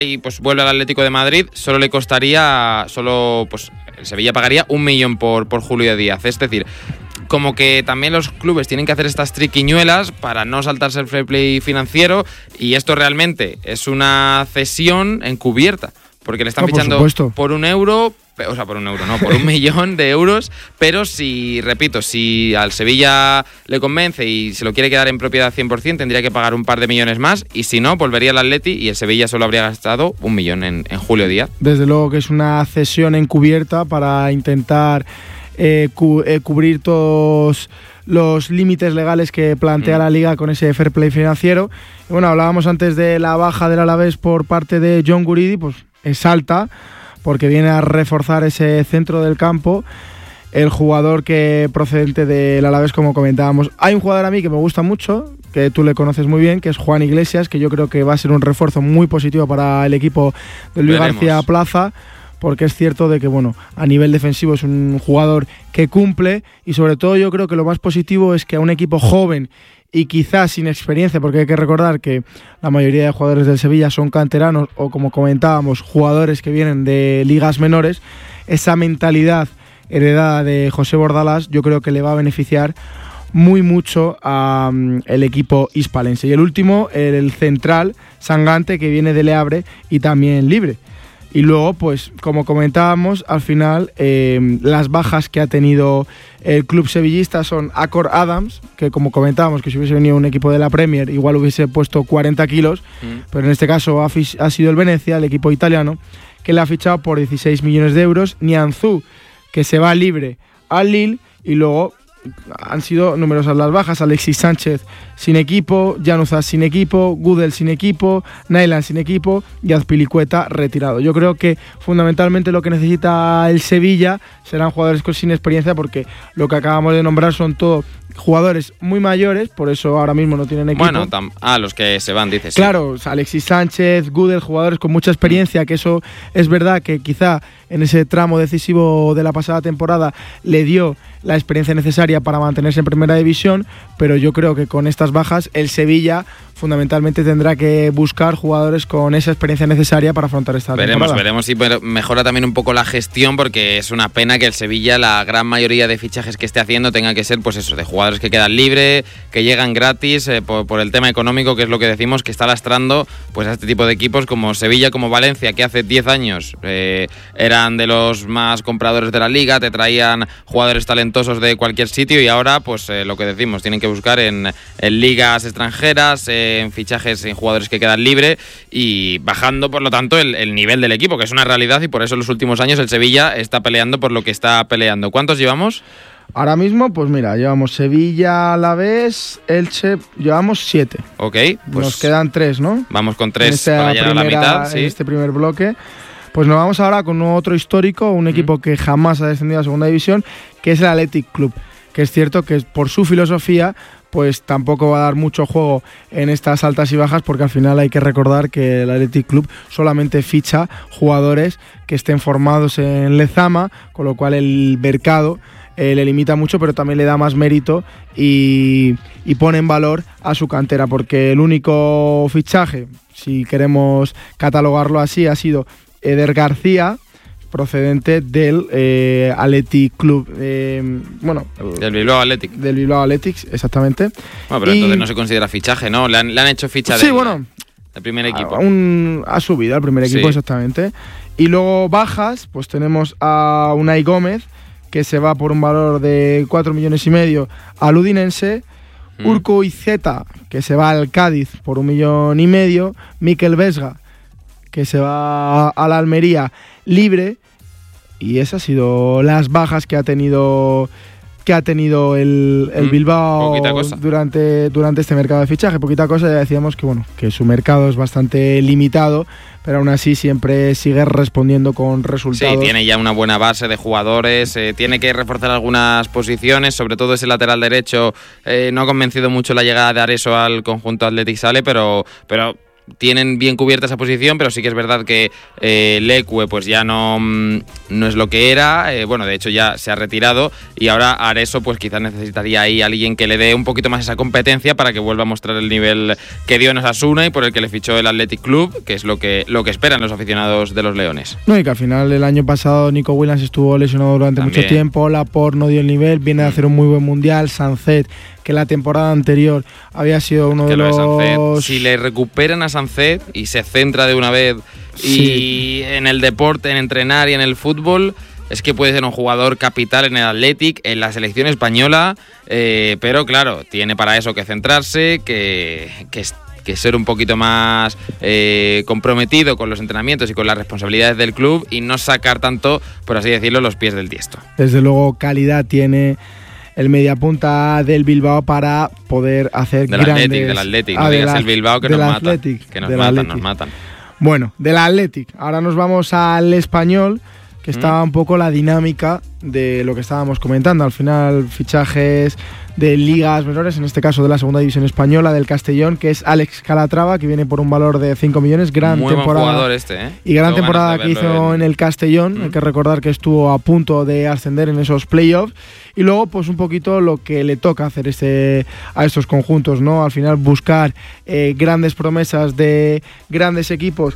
y pues vuelve al Atlético de Madrid, solo le costaría, pues el Sevilla pagaría 1 millón por Julio Díaz. Es decir, como que también los clubes tienen que hacer estas triquiñuelas para no saltarse el fair play financiero, y esto realmente es una cesión encubierta, porque le están fichando por 1 euro, o sea, por 1 euro, no, por 1 millón de euros, pero si al Sevilla le convence y se lo quiere quedar en propiedad 100%, tendría que pagar un par de millones más, y si no, volvería al Atleti y el Sevilla solo habría gastado 1 millón en Julio Díaz. Desde luego que es una cesión encubierta para intentar cubrir todos los límites legales que plantea la Liga con ese fair play financiero. Y bueno, hablábamos antes de la baja del Alavés por parte de John Guridi, pues es alta, porque viene a reforzar ese centro del campo. El jugador que procedente del Alavés, como comentábamos. Hay un jugador a mí que me gusta mucho, que tú le conoces muy bien, que es Juan Iglesias, que yo creo que va a ser un refuerzo muy positivo para el equipo de Luis García Plaza, porque es cierto de que, bueno, a nivel defensivo es un jugador que cumple, y sobre todo yo creo que lo más positivo es que a un equipo joven y quizás sin experiencia, porque hay que recordar que la mayoría de jugadores del Sevilla son canteranos o, como comentábamos, jugadores que vienen de ligas menores, esa mentalidad heredada de José Bordalás yo creo que le va a beneficiar muy mucho al equipo hispalense. Y el último, el central Sangante, que viene de Leabre y también libre. Y luego, pues, como comentábamos, al final las bajas que ha tenido el club sevillista son Acor Adams, que como comentábamos, que si hubiese venido un equipo de la Premier igual hubiese puesto 40 kilos, pero en este caso ha sido el Venecia, el equipo italiano, que le ha fichado por 16 millones de euros. Nianzú, que se va libre al Lille, y luego han sido numerosas las bajas. Alexis Sánchez sin equipo, Januzaj sin equipo, Gudel sin equipo, Nayland sin equipo y Azpilicueta retirado. Yo creo que fundamentalmente lo que necesita el Sevilla serán jugadores sin experiencia, porque lo que acabamos de nombrar son todos jugadores muy mayores, por eso ahora mismo no tienen equipo. Bueno, los que se van, dices. Claro, sí. Alexis Sánchez, Gudel, jugadores con mucha experiencia, que eso es verdad que quizá en ese tramo decisivo de la pasada temporada le dio la experiencia necesaria para mantenerse en primera división, pero yo creo que con estas bajas el Sevilla fundamentalmente tendrá que buscar jugadores con esa experiencia necesaria para afrontar esta temporada. Veremos si mejora también un poco la gestión, porque es una pena que el Sevilla, la gran mayoría de fichajes que esté haciendo, tenga que ser pues eso, de jugadores que quedan libres, que llegan gratis, por el tema económico, que es lo que decimos, que está lastrando pues a este tipo de equipos como Sevilla, como Valencia, que hace 10 años eran de los más compradores de la Liga, te traían jugadores talentosos de cualquier sitio, y ahora pues lo que decimos, tienen que buscar en ligas extranjeras, en fichajes, en jugadores que quedan libres, y bajando por lo tanto el nivel del equipo, que es una realidad, y por eso en los últimos años el Sevilla está peleando por lo que está peleando. ¿Cuántos llevamos? Ahora mismo, pues mira, llevamos Sevilla, Alavés, Elche, llevamos 7. Ok, pues nos quedan 3, ¿no? Vamos con 3 para llegar a la mitad, sí. En este primer bloque. Pues nos vamos ahora con otro histórico, un equipo que jamás ha descendido a segunda división, que es el Athletic Club, que es cierto que por su filosofía pues tampoco va a dar mucho juego en estas altas y bajas, porque al final hay que recordar que el Athletic Club solamente ficha jugadores que estén formados en Lezama, con lo cual el mercado le limita mucho, pero también le da más mérito y pone en valor a su cantera, porque el único fichaje, si queremos catalogarlo así, ha sido Eder García, procedente del Athletic Club, del Bilbao Athletic. Del Bilbao Athletic, exactamente. Bueno, pero entonces no se considera fichaje, ¿no? Le han hecho ficha del primer equipo. Ha subido al primer equipo, sí. Exactamente. Y luego bajas, pues tenemos a Unai Gómez, que se va por un valor de 4,5 millones al Udinense. Urko Izeta, que se va al Cádiz por 1,5 millones. Mikel Vesga, que se va a la Almería libre. Y esas han sido las bajas que ha tenido el Bilbao durante este mercado de fichaje. Poquita cosa, ya decíamos que su mercado es bastante limitado, pero aún así siempre sigue respondiendo con resultados. Sí, tiene ya una buena base de jugadores, tiene que reforzar algunas posiciones, sobre todo ese lateral derecho. No ha convencido mucho la llegada de Areso al conjunto Athletic Sale, pero tienen bien cubierta esa posición, pero sí que es verdad que Leque pues ya no es lo que era, bueno, de hecho ya se ha retirado, y ahora Areso pues quizás necesitaría ahí alguien que le dé un poquito más esa competencia para que vuelva a mostrar el nivel que dio en Osasuna y por el que le fichó el Athletic Club, que es lo que esperan los aficionados de los Leones. No, y que al final el año pasado Nico Williams estuvo lesionado durante mucho tiempo, Laporte no dio el nivel, viene a hacer un muy buen mundial, Sancet, que la temporada anterior había sido uno de los... Sancet, si le recuperan a Sancet y se centra de una vez y en el deporte, en entrenar y en el fútbol, es que puede ser un jugador capital en el Athletic, en la selección española, pero claro, tiene para eso que centrarse, que ser un poquito más comprometido con los entrenamientos y con las responsabilidades del club y no sacar tanto, por así decirlo, los pies del tiesto. Desde luego, calidad tiene el mediapunta del Bilbao para poder hacer del Athletic, no digas el Bilbao que nos matan. Bueno, del Athletic. Ahora nos vamos al Español, que estaba un poco la dinámica de lo que estábamos comentando. Al final, fichajes de ligas menores, en este caso de la segunda división española, del Castellón, que es Alex Calatrava, que viene por un valor de 5 millones. Gran muy temporada. Buen jugador y gran temporada que hizo en el Castellón. Hay que recordar que estuvo a punto de ascender en esos playoffs. Y luego, pues un poquito lo que le toca hacer a estos conjuntos, ¿no? Al final, buscar grandes promesas de grandes equipos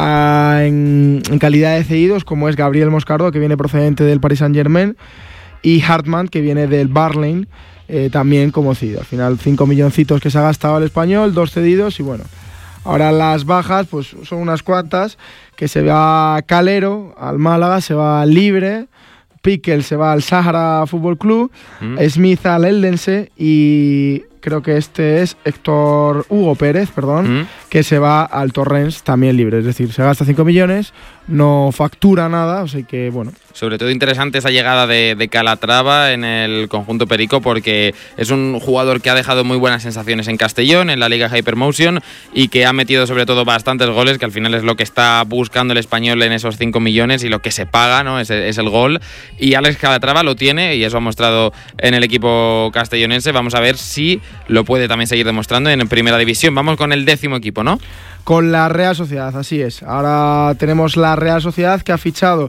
en calidad de cedidos, como es Gabriel Moscardo, que viene procedente del Paris Saint-Germain, y Hartmann, que viene del Barley, también como cedido. Al final, 5 milloncitos que se ha gastado el Español, 2 cedidos, y bueno, ahora las bajas pues son unas cuantas, que se va Calero al Málaga, se va Libre, Piquel se va al Sahara Fútbol Club, Smith al Eldense, y creo que este es Hugo Pérez, que se va al Torrens también libre. Es decir, se gasta 5 millones, no factura nada, o sea que bueno. Sobre todo interesante esa llegada de Calatrava en el conjunto perico, porque es un jugador que ha dejado muy buenas sensaciones en Castellón, en la Liga Hypermotion, y que ha metido sobre todo bastantes goles, que al final es lo que está buscando el Español en esos 5 millones y lo que se paga, ¿no? Es el gol. Y Alex Calatrava lo tiene, y eso ha mostrado en el equipo castellonense. Vamos a ver si lo puede también seguir demostrando en primera división. Vamos con el 10º equipo, ¿no? Con la Real Sociedad, así es. Ahora tenemos la Real Sociedad, que ha fichado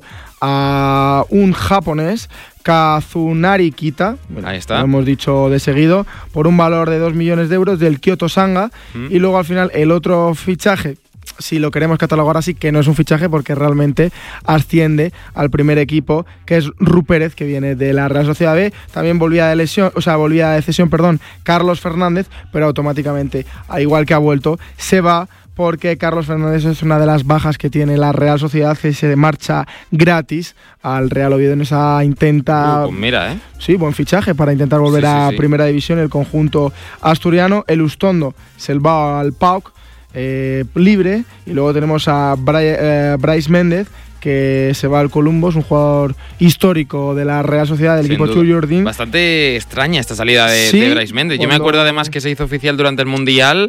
a un japonés, Kazunari Kita, ahí está. Lo hemos dicho de seguido, por un valor de 2 millones de euros del Kyoto Sanga. Y luego al final el otro fichaje, si lo queremos catalogar así, que no es un fichaje porque realmente asciende al primer equipo, que es Rupérez, que viene de la Real Sociedad B. También volvía de cesión, Carlos Fernández, pero automáticamente, al igual que ha vuelto, se va, porque Carlos Fernández es una de las bajas que tiene la Real Sociedad, que se marcha gratis al Real Oviedo en esa pues mira, Sí, buen fichaje para intentar volver a primera división el conjunto asturiano. El Ustondo se va al PAOK, libre, y luego tenemos a Brais Méndez, que se va al Columbus, un jugador histórico de la Real Sociedad, del equipo Chuyurdin. Bastante extraña esta salida de Brais Méndez. Yo me acuerdo además que se hizo oficial durante el Mundial.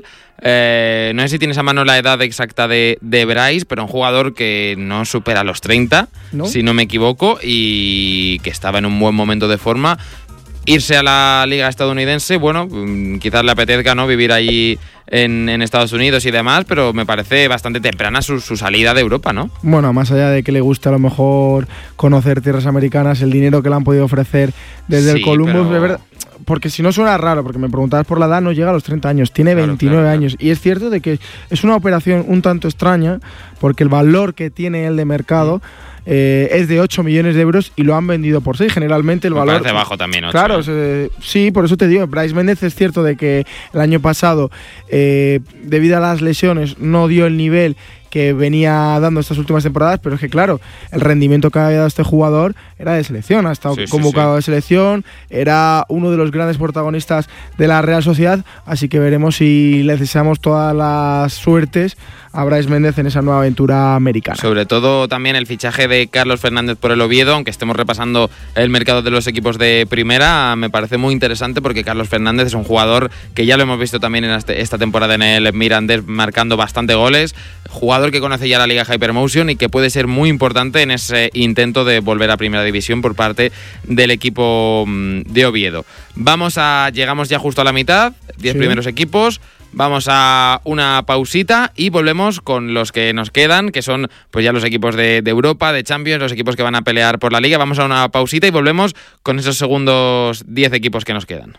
No sé si tienes a mano la edad exacta de Brais, pero un jugador que no supera los 30, ¿no? Si no me equivoco, y que estaba en un buen momento de forma. Irse a la liga estadounidense, bueno, quizás le apetezca, ¿no?, vivir allí en Estados Unidos y demás, pero me parece bastante temprana su salida de Europa, ¿no? Bueno, más allá de que le guste a lo mejor conocer tierras americanas, el dinero que le han podido ofrecer desde el Columbus, de verdad, porque si no suena raro, porque me preguntabas por la edad, no llega a los 30 años, tiene 29 años. Y es cierto de que es una operación un tanto extraña, porque el valor que tiene él de mercado es de 8 millones de euros y lo han vendido por 6. Generalmente el valor... parece bajo también, 8. Claro, sí, por eso te digo, Brais Méndez es cierto de que el año pasado, debido a las lesiones, no dio el nivel que venía dando estas últimas temporadas, pero es que claro, el rendimiento que había dado este jugador era de selección, ha estado convocado de selección, era uno de los grandes protagonistas de la Real Sociedad, así que veremos si le deseamos todas las suertes a Brais Méndez en esa nueva aventura americana. Sobre todo también el fichaje de Carlos Fernández por el Oviedo, aunque estemos repasando el mercado de los equipos de primera, me parece muy interesante porque Carlos Fernández es un jugador que ya lo hemos visto también en esta temporada en el Mirandés, marcando bastante goles, jugador que conoce ya la Liga Hypermotion y que puede ser muy importante en ese intento de volver a primera división por parte del equipo de Oviedo. Llegamos ya justo a la mitad, 10 primeros equipos. Vamos a una pausita y volvemos con los que nos quedan, que son pues ya los equipos de Europa, de Champions, los equipos que van a pelear por la Liga. Vamos a una pausita y volvemos con esos segundos 10 equipos que nos quedan.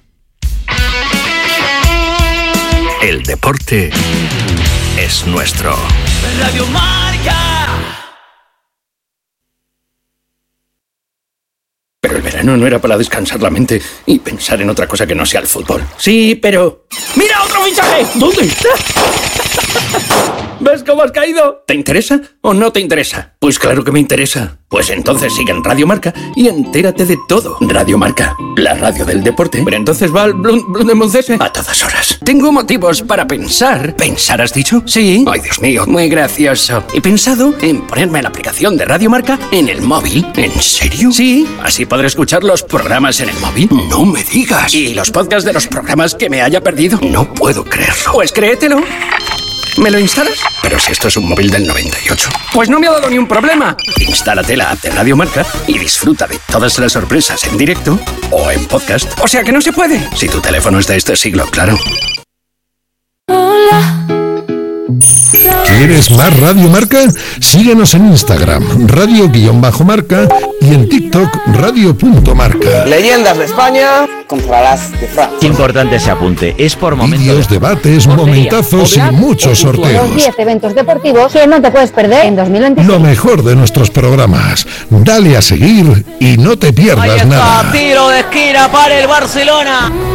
El deporte es nuestro. Radio Marca. Pero el verano no era para descansar la mente y pensar en otra cosa que no sea el fútbol. Sí, pero... ¡Mira otro fichaje! ¿Dónde está? ¿Ves cómo has caído? ¿Te interesa o no te interesa? Pues claro que me interesa. Pues entonces sigue en Radio Marca y entérate de todo. Radio Marca, la radio del deporte. Pero entonces va al Blundemoncese a todas horas. Tengo motivos para pensar. ¿Pensar has dicho? Sí. Ay, Dios mío, muy gracioso. He pensado en ponerme la aplicación de Radio Marca en el móvil. ¿En serio? Sí. Así podré escuchar los programas en el móvil. No me digas. ¿Y los podcasts de los programas que me haya perdido? No puedo creerlo. Pues créetelo. ¿Me lo instalas? Pero si esto es un móvil del 98. Pues no me ha dado ni un problema. Instálate la app de Radio Marca y disfruta de todas las sorpresas en directo o en podcast. O sea que no se puede. Si tu teléfono es de este siglo, claro. ¿Quieres más Radio Marca? Síguenos en Instagram, radio_marca y en TikTok, radio.marca. Leyendas de España contra las de Francia. Importante ese apunte, es por momentos. Vídeos, debates, momentazos y muchos sorteos. Los 10 eventos deportivos que no te puedes perder en 2025. Lo mejor de nuestros programas. Dale a seguir y no te pierdas nada. Tiro de esquina para el Barcelona.